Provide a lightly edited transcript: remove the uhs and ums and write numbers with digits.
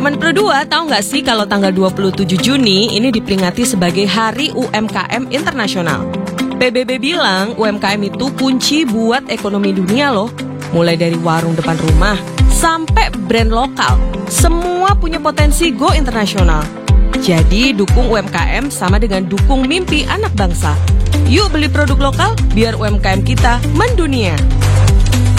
Sobat Pro 2, tahu nggak sih kalau tanggal 27 Juni ini diperingati sebagai Hari UMKM Internasional? PBB bilang UMKM itu kunci buat ekonomi dunia loh. Mulai dari warung depan rumah sampai brand lokal, semua punya potensi go internasional. Jadi dukung UMKM sama dengan dukung mimpi anak bangsa. Yuk beli produk lokal biar UMKM kita mendunia.